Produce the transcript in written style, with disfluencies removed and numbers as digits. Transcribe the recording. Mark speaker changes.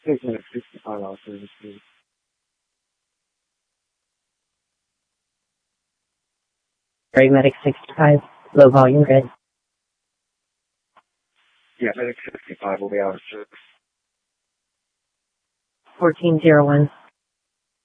Speaker 1: Medic 65 hour service, please.
Speaker 2: Medic 65, low volume grid.
Speaker 1: Yeah, Medic 65 will be out of service.
Speaker 2: 1401.